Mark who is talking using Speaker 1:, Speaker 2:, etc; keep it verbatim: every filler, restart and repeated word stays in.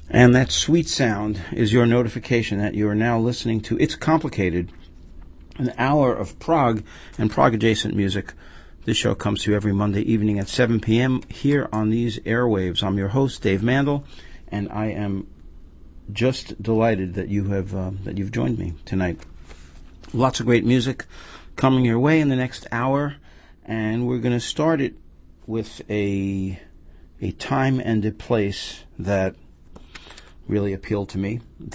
Speaker 1: And that sweet sound is your notification that you are now listening to It's Complicated, an hour of prog and prog-adjacent music. This show comes to you every Monday evening at seven p.m. here on these airwaves. I'm your host, Dave Mandel, and I am just delighted that you have uh, that you've joined me tonight. Lots of great music coming your way in the next hour, and we're going to start it with a a time and a place that really appealed to me.